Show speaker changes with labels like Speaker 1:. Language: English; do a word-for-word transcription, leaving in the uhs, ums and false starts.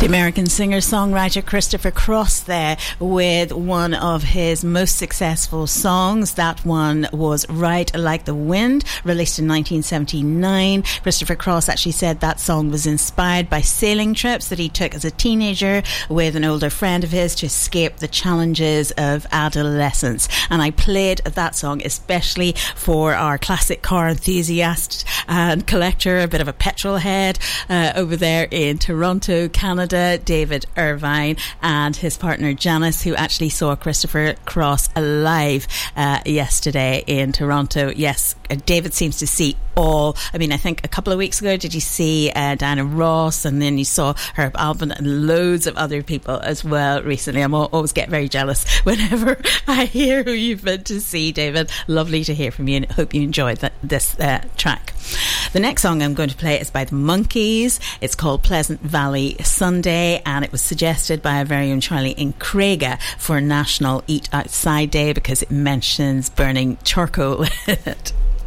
Speaker 1: The American singer-songwriter Christopher Cross there with one of his most successful songs. That one was Ride Like the Wind, released in nineteen seventy-nine. Christopher Cross actually said that song was inspired by sailing trips that he took as a teenager with an older friend of his to escape the challenges of adolescence. And I played that song especially for our classic car enthusiast and collector, a bit of a petrol head uh, over there in Toronto, Canada, David Irvine, and his partner Janice, who actually saw Christopher Cross live uh, yesterday in Toronto. Yes, David seems to see all. I mean, I think a couple of weeks ago, did you see uh, Diana Ross, and then you saw Herb Alpin and loads of other people as well recently. I'm all, always get very jealous whenever I hear who you've been to see, David. Lovely to hear from you, and hope you enjoyed that, this uh, track. The next song I'm going to play is by the Monkees. It's called Pleasant Valley Sunday, and it was suggested by our very own Charlie in Craiga for National Eat Outside Day because it mentions burning charcoal in it.